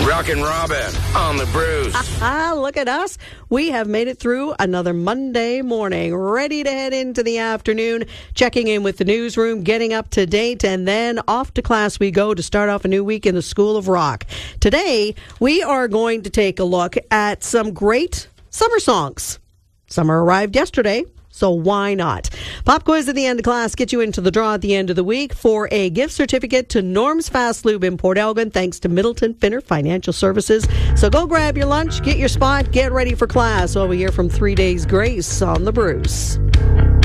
Rockin' Robin on the Bruce. Look at us. We have made it through another Monday morning, ready to head into the afternoon, checking in with the newsroom, getting up to date, and then off to class we go to start off a new week in the School of Rock. Today, we are going to take a look at some great summer songs. Summer arrived yesterday, so why not? Pop quiz at the end of class gets you into the draw at the end of the week for a gift certificate to Norm's Fast Lube in Port Elgin, thanks to Middleton Finner Financial Services. So go grab your lunch, get your spot, get ready for class while we hear from 3 Days Grace on the Bruce.